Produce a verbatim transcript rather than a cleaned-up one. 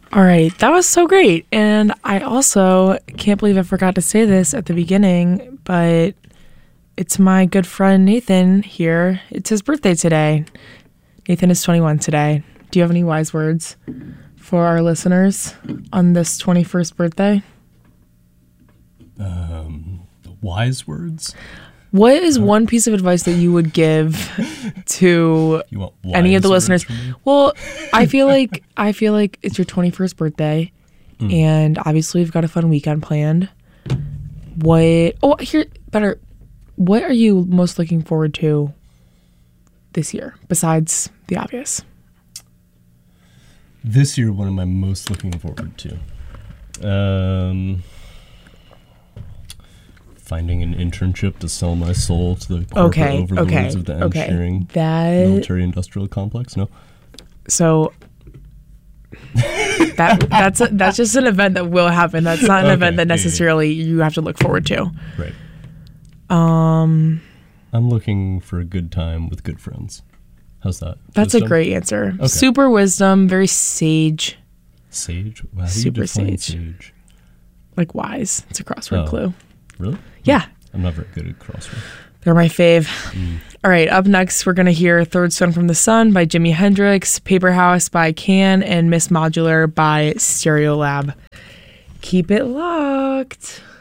All right, that was so great. And I also can't believe I forgot to say this at the beginning, but it's my good friend Nathan here. It's his birthday today. Nathan is twenty-one today. Do you have any wise words for our listeners on this twenty-first birthday? Um, wise words? What is one piece of advice that you would give to You want any of the wise listeners? words from me? Well, I feel like I feel like it's your twenty-first birthday, Mm. and obviously we've got a fun weekend planned. What? Oh, here, better. What are you most looking forward to this year, besides the obvious? This year, what am I most looking forward to? Um, finding an internship to sell my soul to the corporate Okay, overlords okay, of the okay. engineering That military-industrial complex. No, so. that that's a, that's just an event that will happen. That's not an Okay, event that yeah, yeah. necessarily you have to look forward to. right. Um, I'm looking for a good time with good friends. How's that? that's a Wisdom? great answer. Okay. Super wisdom, very sage, Sage. Wow, how do Super you define sage. sage? like wise. It's a crossword Oh. clue. Really? Yeah, I'm not very good at crossword. they're my fave. Mm. All right, up next, we're going to hear Third Stone from the Sun by Jimi Hendrix, Paper House by Can, and Miss Modular by Stereolab. Keep it locked.